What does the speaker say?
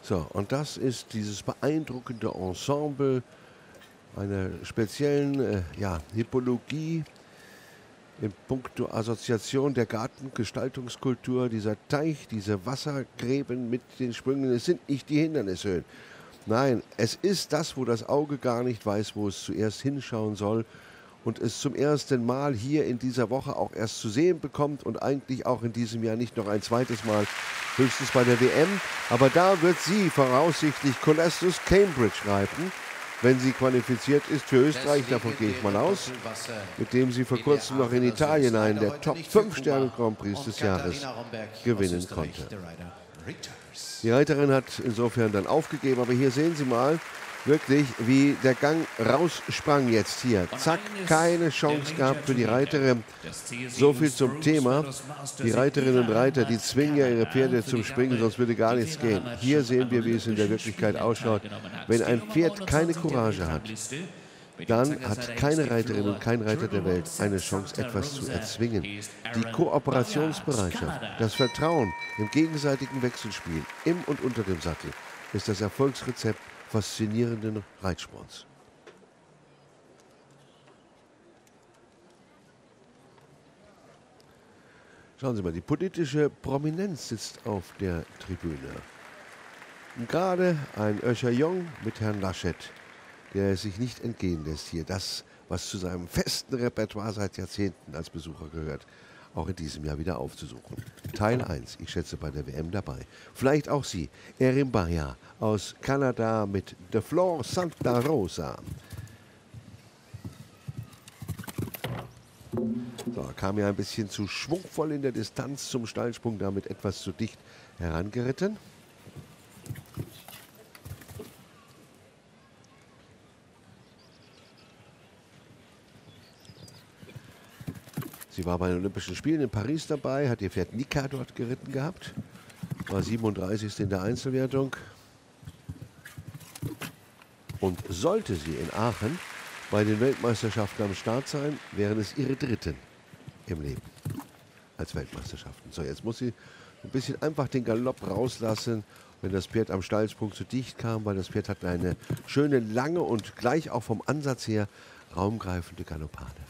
So, und das ist dieses beeindruckende Ensemble einer speziellen Hippologie in puncto Assoziation der Gartengestaltungskultur, dieser Teich, diese Wassergräben mit den Sprüngen. Es sind nicht die Hindernishöhen. Nein, es ist das, wo das Auge gar nicht weiß, wo es zuerst hinschauen soll und es zum ersten Mal hier in dieser Woche auch erst zu sehen bekommt und eigentlich auch in diesem Jahr nicht noch ein zweites Mal, höchstens bei der WM. Aber da wird sie voraussichtlich Colastus Cambridge reiten, wenn sie qualifiziert ist für Österreich, davon gehe ich mal aus, mit dem sie vor kurzem noch in Italien einen der Top 5 Sterne Grand Prix des Jahres gewinnen konnte. Die Reiterin hat insofern dann aufgegeben, aber hier sehen Sie mal wirklich, wie der Gang raussprang jetzt hier. Zack, keine Chance gehabt für die Reiterin. So viel zum Thema. Die Reiterinnen und Reiter, die zwingen ja ihre Pferde zum Springen, sonst würde gar nichts gehen. Hier sehen wir, wie es in der Wirklichkeit ausschaut. Wenn ein Pferd keine Courage hat, dann hat keine Reiterin und kein Reiter der Welt eine Chance, etwas zu erzwingen. Die Kooperationsbereitschaft, das Vertrauen im gegenseitigen Wechselspiel im und unter dem Sattel ist das Erfolgsrezept faszinierenden Reitsports. Schauen Sie mal, die politische Prominenz sitzt auf der Tribüne. Und gerade ein Öscher-Jong mit Herrn Laschet, der es sich nicht entgehen lässt, hier das, was zu seinem festen Repertoire seit Jahrzehnten als Besucher gehört, auch in diesem Jahr wieder aufzusuchen. Teil 1, ich schätze bei der WM dabei. Vielleicht auch Sie, Erin Bahia aus Kanada mit The Flor Santa Rosa. So, kam ja ein bisschen zu schwungvoll in der Distanz zum Stallsprung, damit etwas zu dicht herangeritten. Sie war bei den Olympischen Spielen in Paris dabei, hat ihr Pferd Nika dort geritten gehabt, war 37. in der Einzelwertung. Und sollte sie in Aachen bei den Weltmeisterschaften am Start sein, wären es ihre dritten im Leben als Weltmeisterschaften. So, jetzt muss sie ein bisschen einfach den Galopp rauslassen, wenn das Pferd am Stallsprung zu dicht kam, weil das Pferd hat eine schöne, lange und gleich auch vom Ansatz her raumgreifende Galoppade.